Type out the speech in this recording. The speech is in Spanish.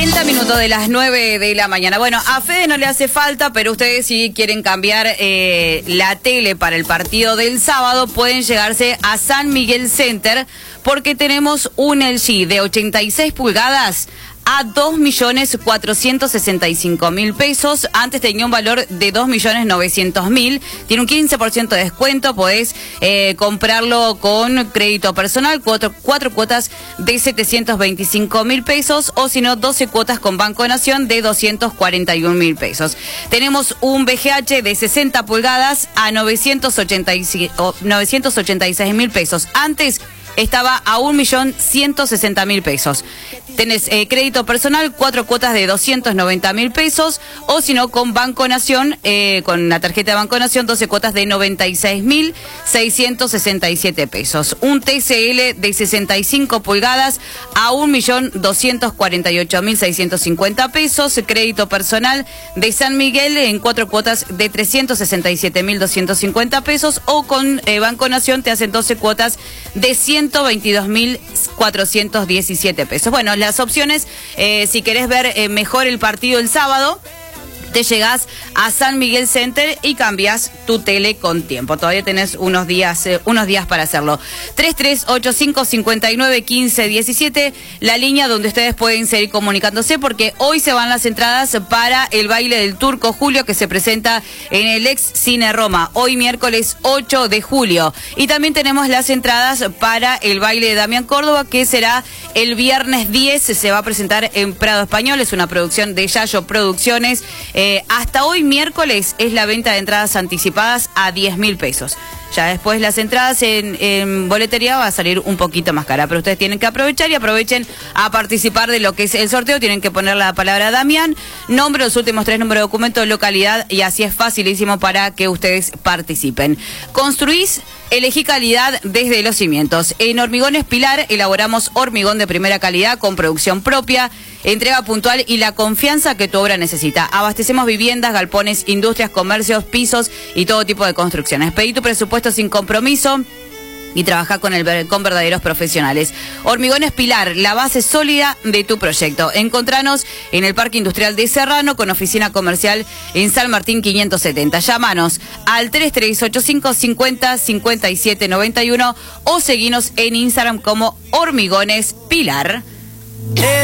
40 minutos de las 9 de la mañana. Bueno, a Fede no le hace falta, pero ustedes si quieren cambiar la tele para el partido del sábado, pueden llegarse a San Miguel Center, porque tenemos un LG de 86 pulgadas a 2.465.000 pesos. Antes tenía un valor de 2.900.000. Tiene un 15% de descuento. Podés comprarlo con crédito personal, cuatro cuotas de 725.000 pesos, o si no, 12 cuotas con Banco Nación de 241.000 pesos. Tenemos un VGH de 60 pulgadas a 986.000 pesos. Antes estaba a 1.160.000 pesos. Tenés crédito personal, 4 cuotas de 290.000 pesos, o si no, con Banco Nación, con la tarjeta de Banco Nación, 12 cuotas de 96.667 pesos. Un TCL de 65 pulgadas a 1.248.650 pesos. Crédito personal de San Miguel en 4 cuotas de 367.250 pesos, o con Banco Nación te hacen 12 cuotas de 122.417 pesos. Bueno, las opciones, si querés ver mejor el partido el sábado, te llegás a San Miguel Center y cambias tu tele con tiempo. Todavía tenés unos días para hacerlo. 3385-591517, la línea donde ustedes pueden seguir comunicándose, porque hoy se van las entradas para el baile del Turco Julio, que se presenta en el ex Cine Roma, hoy miércoles 8 de julio. Y también tenemos las entradas para el baile de Damián Córdoba, que será el viernes 10, se va a presentar en Prado Español. Es una producción de Yayo Producciones. Hasta hoy miércoles es la venta de entradas anticipadas a 10.000 pesos. Ya después las entradas en boletería va a salir un poquito más cara, pero ustedes tienen que aprovechar y aprovechen a participar de lo que es el sorteo. Tienen que poner la palabra Damián, nombre, los últimos 3 números de documento, localidad, y así es facilísimo para que ustedes participen. Construís, elegí calidad desde los cimientos. En Hormigones Pilar elaboramos hormigón de primera calidad con producción propia, entrega puntual y la confianza que tu obra necesita. Abastecemos viviendas, galpones, industrias, comercios, pisos y todo tipo de construcciones. Pedí tu presupuesto sin compromiso y trabaja con verdaderos profesionales. Hormigones Pilar, la base sólida de tu proyecto. Encontranos en el Parque Industrial de Serrano, con oficina comercial en San Martín 570. Llámanos al 3385-505791 o seguinos en Instagram como Hormigones Pilar.